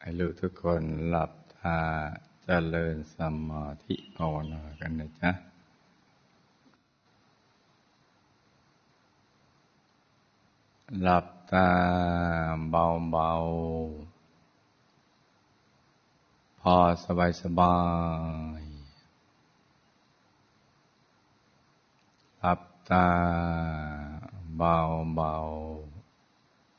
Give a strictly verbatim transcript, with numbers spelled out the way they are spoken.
ให้ลูกทุกคนหลับตาเจริญสมาธิภาวนากันนะจ๊ะหลับตาเบาๆพอสบายๆหลับตาเบาๆ